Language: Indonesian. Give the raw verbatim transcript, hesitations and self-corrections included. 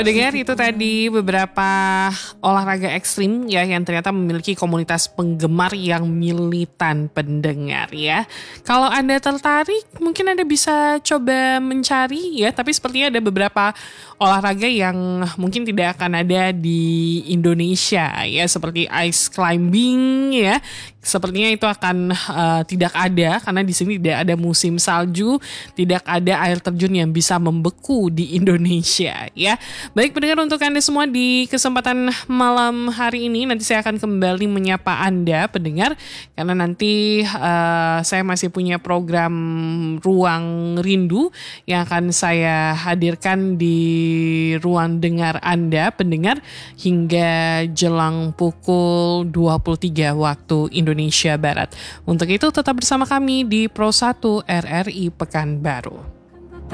Dengar itu tadi beberapa olahraga ekstrim ya yang ternyata memiliki komunitas penggemar yang militan pendengar ya. Kalau Anda tertarik mungkin Anda bisa coba mencari ya, tapi sepertinya ada beberapa olahraga yang mungkin tidak akan ada di Indonesia ya, seperti ice climbing ya. Sepertinya itu akan uh, tidak ada karena di sini tidak ada musim salju, tidak ada air terjun yang bisa membeku di Indonesia ya. Baik pendengar, untuk Anda semua di kesempatan malam hari ini nanti saya akan kembali menyapa Anda pendengar, karena nanti uh, saya masih punya program Ruang Rindu yang akan saya hadirkan di ruang dengar Anda pendengar hingga jelang pukul dua puluh tiga waktu Indonesia Barat. Untuk itu tetap bersama kami di Pro satu R R I Pekanbaru.